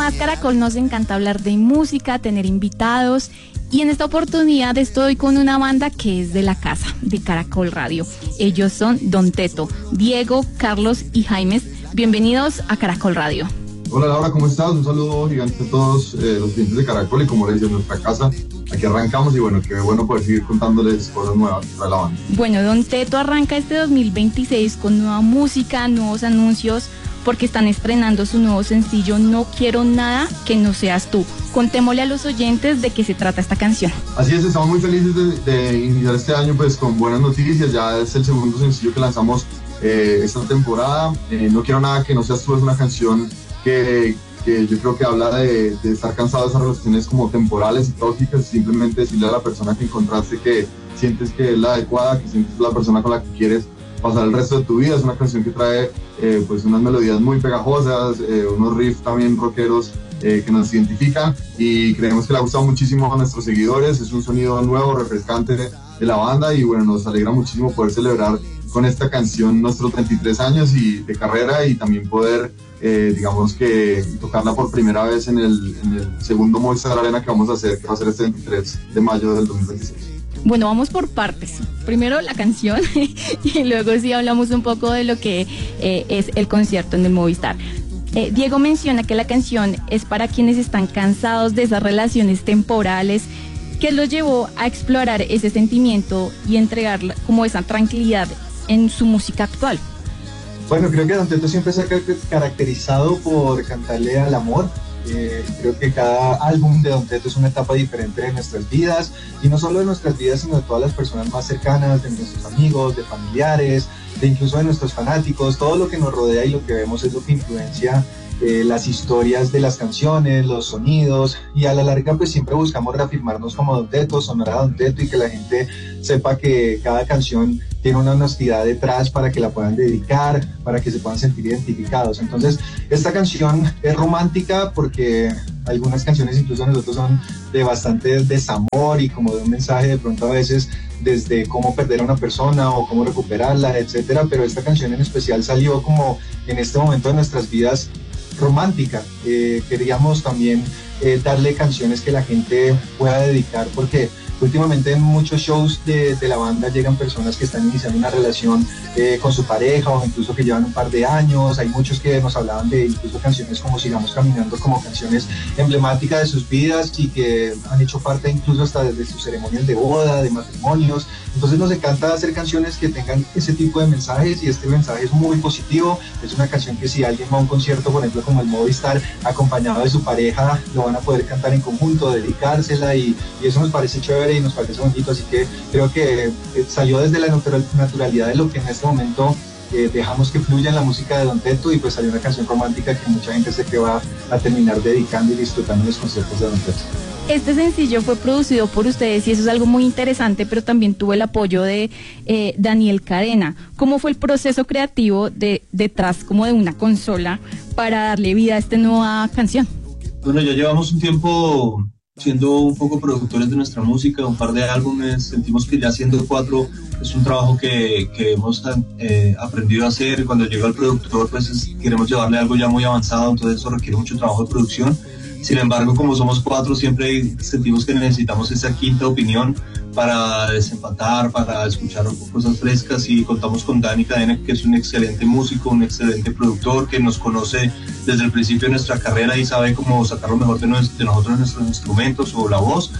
Comunidad Caracol nos encanta hablar de música, tener invitados, y en esta oportunidad estoy con una banda que es de la casa, de Caracol Radio. Ellos son Don Teto, Diego, Carlos y Jaimes. Bienvenidos a Caracol Radio. Hola Laura, ¿cómo estás? Un saludo gigante a todos los clientes de Caracol, y como les decía, en nuestra casa, aquí arrancamos, y bueno, qué bueno poder seguir contándoles cosas nuevas para la banda. Bueno, Don Teto arranca este 2026 con nueva música, nuevos anuncios, porque están estrenando su nuevo sencillo No Quiero Nada Que No Seas Tú. Contémosle a los oyentes de qué se trata esta canción. Así es, estamos muy felices de iniciar este año pues con buenas noticias. Ya es el segundo sencillo que lanzamos esta temporada. No Quiero Nada Que No Seas Tú es una canción que yo creo que habla de estar cansado de esas relaciones como temporales y tóxicas, y simplemente decirle a la persona que encontraste que sientes que es la adecuada, que sientes la persona con la que quieres pasar el resto de tu vida. Es una canción que trae pues unas melodías muy pegajosas, unos riffs también rockeros que nos identifican, y creemos que le ha gustado muchísimo a nuestros seguidores. Es un sonido nuevo, refrescante de la banda, y bueno, nos alegra muchísimo poder celebrar con esta canción nuestros 33 años y de carrera, y también poder digamos que tocarla por primera vez en el segundo Movistar Arena que vamos a hacer, que va a ser este 23 de mayo del 2026. Bueno, vamos por partes. Primero la canción y luego sí hablamos un poco de lo que es el concierto en el Movistar. Diego menciona que la canción es para quienes están cansados de esas relaciones temporales. ¿Qué los llevó a explorar ese sentimiento y entregar como esa tranquilidad en su música actual? Bueno, creo que Don Teto siempre se ha caracterizado por cantarle al amor. Creo que cada álbum de Don Teto es una etapa diferente de nuestras vidas, y no solo de nuestras vidas, sino de todas las personas más cercanas, de nuestros amigos, de familiares, de incluso de nuestros fanáticos. Todo lo que nos rodea y lo que vemos es lo que influencia las historias de las canciones, los sonidos, y a la larga pues siempre buscamos reafirmarnos como Don Teto, sonar a Don Teto, y que la gente sepa que cada canción tiene una honestidad detrás para que la puedan dedicar, para que se puedan sentir identificados. Entonces, esta canción es romántica porque algunas canciones incluso nosotros son de bastante desamor y como de un mensaje de pronto a veces desde cómo perder a una persona o cómo recuperarla, etcétera, pero esta canción en especial salió como en este momento de nuestras vidas romántica. Queríamos también darle canciones que la gente pueda dedicar, porque últimamente en muchos shows de la banda llegan personas que están iniciando una relación con su pareja, o incluso que llevan un par de años. Hay muchos que nos hablaban de incluso canciones como Sigamos Caminando, como canciones emblemáticas de sus vidas y que han hecho parte incluso hasta desde sus ceremonias de boda, de matrimonios. Entonces nos encanta hacer canciones que tengan ese tipo de mensajes, y este mensaje es muy positivo. Es una canción que si alguien va a un concierto, por ejemplo como el Movistar, acompañado de su pareja, lo van a poder cantar en conjunto, dedicársela, y eso nos parece chévere y nos parece bonito. Así que creo que salió desde la naturalidad de lo que en este momento dejamos que fluya en la música de Don Teto, y pues salió una canción romántica que mucha gente sé que va a terminar dedicando y disfrutando los conciertos de Don Teto. Este sencillo fue producido por ustedes y eso es algo muy interesante, pero también tuvo el apoyo de Daniel Cadena. ¿Cómo fue el proceso creativo detrás como de una consola para darle vida a esta nueva canción? Bueno, ya llevamos un tiempo siendo un poco productores de nuestra música, un par de álbumes. Sentimos que ya siendo 4 es un trabajo que hemos aprendido a hacer. Cuando llega el productor pues queremos llevarle algo ya muy avanzado, entonces eso requiere mucho trabajo de producción. Sin embargo, como somos 4, siempre sentimos que necesitamos esa quinta opinión para desempatar, para escuchar cosas frescas, y contamos con Dani Cadena, que es un excelente músico, un excelente productor, que nos conoce desde el principio de nuestra carrera y sabe cómo sacar lo mejor de nosotros, nuestros instrumentos o la voz.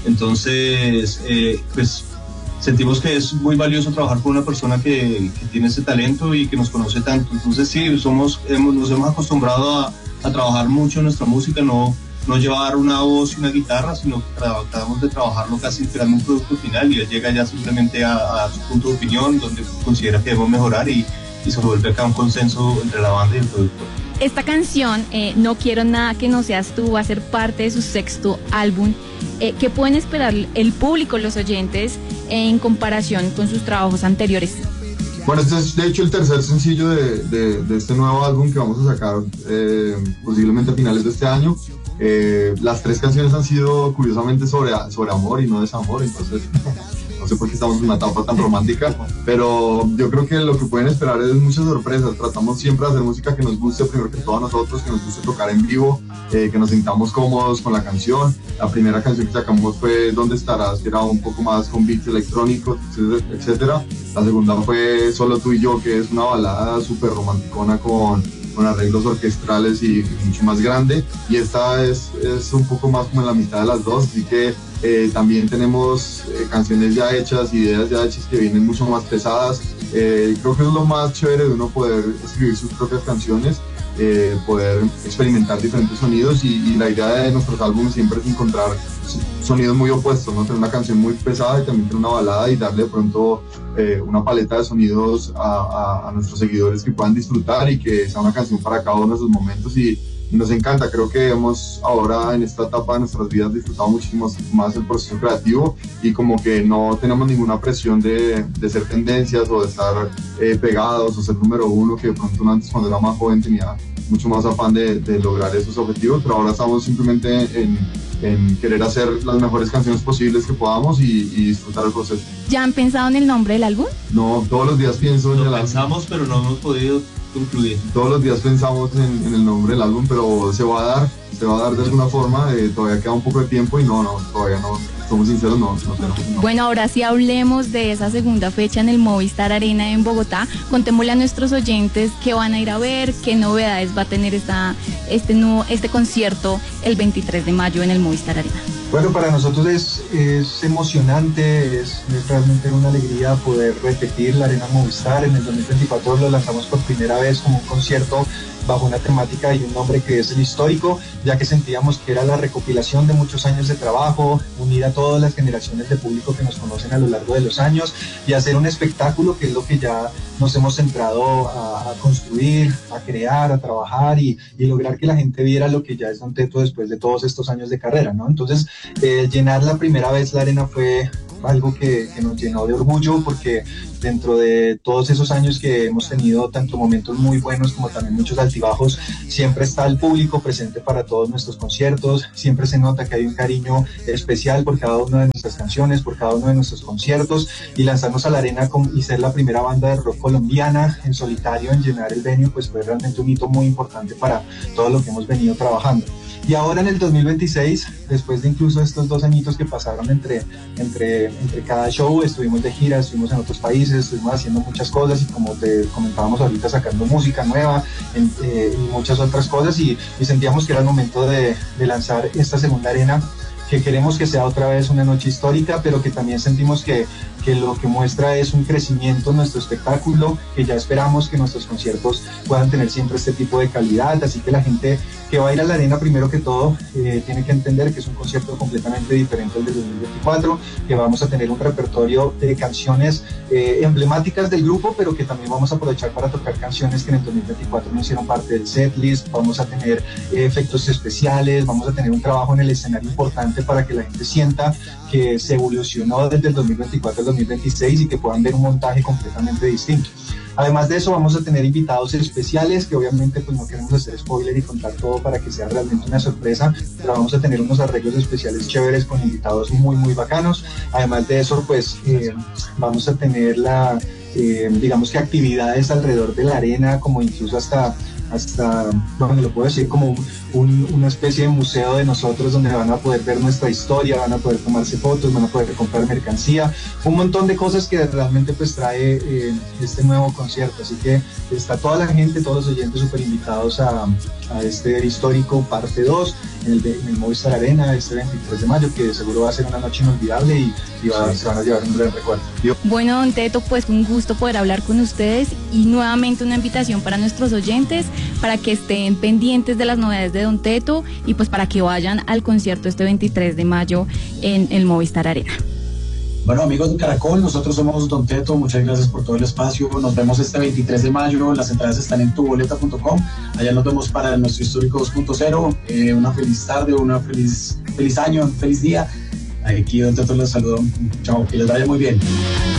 Entonces, pues sentimos que es muy valioso trabajar con una persona que tiene ese talento y que nos conoce tanto. Entonces sí, nos hemos acostumbrado a trabajar mucho en nuestra música, no llevar una voz y una guitarra, sino que tratamos de trabajarlo casi creando un producto final, y él llega ya simplemente a su punto de opinión, donde considera que debemos mejorar, y se vuelve acá un consenso entre la banda y el productor. Esta canción, No Quiero Nada Que No Seas Tú, va a ser parte de su 6º álbum. ¿Qué pueden esperar el público, los oyentes, en comparación con sus trabajos anteriores? Bueno, este es de hecho el tercer sencillo de este nuevo álbum que vamos a sacar posiblemente a finales de este año. Las 3 canciones han sido curiosamente sobre amor y no desamor, entonces no sé por qué estamos en una etapa tan romántica, pero yo creo que lo que pueden esperar es muchas sorpresas. Tratamos siempre de hacer música que nos guste primero que todo a nosotros, que nos guste tocar en vivo, que nos sintamos cómodos con la canción. La primera canción que sacamos fue ¿Dónde estarás?, que era un poco más con beats electrónicos, etcétera. La segunda fue Solo tú y yo, que es una balada súper romanticona con arreglos orquestrales y mucho más grande, y esta es un poco más como en la mitad de las dos, así que también tenemos canciones ya hechas, ideas ya hechas que vienen mucho más pesadas. Creo que es lo más chévere de uno poder escribir sus propias canciones, poder experimentar diferentes sonidos, y la idea de nuestros álbumes siempre es encontrar sonidos muy opuestos, ¿no? Tener una canción muy pesada y también tener una balada y darle de pronto una paleta de sonidos a nuestros seguidores que puedan disfrutar y que sea una canción para cada uno de sus momentos, y nos encanta. Creo que hemos ahora en esta etapa de nuestras vidas disfrutado muchísimo más el proceso creativo, y como que no tenemos ninguna presión de ser tendencias o de estar pegados o ser número uno, que de pronto antes, cuando era más joven, tenía mucho más afán de lograr esos objetivos, pero ahora estamos simplemente en querer hacer las mejores canciones posibles que podamos y disfrutar el proceso. ¿Ya han pensado en el nombre del álbum? No, todos los días pienso en el álbum. Pensamos, pero no hemos podido concluir. Todos los días pensamos en el nombre del álbum, pero se va a dar de alguna forma. Todavía queda un poco de tiempo y todavía no, somos sinceros, no tenemos. Bueno, ahora sí hablemos de esa segunda fecha en el Movistar Arena en Bogotá. Contémosle a nuestros oyentes qué van a ir a ver, qué novedades va a tener este concierto el 23 de mayo en el Movistar Arena. Bueno, para nosotros es emocionante, es realmente una alegría poder repetir la Arena Movistar. En el 2024 lo lanzamos por primera vez como un concierto bajo una temática y un nombre que es el histórico, ya que sentíamos que era la recopilación de muchos años de trabajo, unir a todas las generaciones de público que nos conocen a lo largo de los años y hacer un espectáculo, que es lo que ya nos hemos centrado a construir, a crear, a trabajar y lograr que la gente viera lo que ya es Don Teto después de todos estos años de carrera, ¿no? Entonces, llenar la primera vez la arena fue algo que nos llenó de orgullo, porque dentro de todos esos años que hemos tenido tanto momentos muy buenos como también muchos altibajos, siempre está el público presente para todos nuestros conciertos, siempre se nota que hay un cariño especial por cada una de nuestras canciones, por cada uno de nuestros conciertos, y lanzarnos a la arena y ser la primera banda de rock colombiana en solitario en llenar el venue, pues fue realmente un hito muy importante para todo lo que hemos venido trabajando. Y ahora en el 2026, después de incluso estos 2 añitos que pasaron entre cada show, estuvimos de gira, estuvimos en otros países, estuvimos haciendo muchas cosas y, como te comentábamos ahorita, sacando música nueva y muchas otras cosas, y sentíamos que era el momento de lanzar esta segunda arena, que queremos que sea otra vez una noche histórica, pero que también sentimos que lo que muestra es un crecimiento en nuestro espectáculo, que ya esperamos que nuestros conciertos puedan tener siempre este tipo de calidad, así que la gente que va a ir a la arena, primero que todo, tiene que entender que es un concierto completamente diferente al del 2024, que vamos a tener un repertorio de canciones emblemáticas del grupo, pero que también vamos a aprovechar para tocar canciones que en el 2024 no hicieron parte del setlist. Vamos a tener efectos especiales, vamos a tener un trabajo en el escenario importante para que la gente sienta que se evolucionó desde el 2024 al 2026 y que puedan ver un montaje completamente distinto. Además de eso, vamos a tener invitados especiales, que obviamente pues no queremos hacer spoiler y contar todo para que sea realmente una sorpresa, pero vamos a tener unos arreglos especiales chéveres con invitados muy muy bacanos. Además de eso, pues vamos a tener digamos que actividades alrededor de la arena, como incluso hasta bueno, lo puedo decir, como una especie de museo de nosotros, donde van a poder ver nuestra historia, van a poder tomarse fotos, van a poder comprar mercancía, un montón de cosas que realmente pues trae este nuevo concierto. Así que está toda la gente, todos los oyentes súper invitados a este histórico parte 2 en el Movistar Arena este 23 de mayo, que seguro va a ser una noche inolvidable y se van a llevar un gran recuerdo. Bueno, Don Teto, pues un gusto poder hablar con ustedes, y nuevamente una invitación para nuestros oyentes para que estén pendientes de las novedades de Don Teto y pues para que vayan al concierto este 23 de mayo en el Movistar Arena. Bueno, amigos de Caracol, nosotros somos Don Teto, muchas gracias por todo el espacio. Nos vemos este 23 de mayo, las entradas están en tuboleta.com. Allá nos vemos para nuestro Histórico 2.0. Una feliz tarde, feliz año, feliz día. Aquí Don Teto les saludo. Chao, que les vaya muy bien.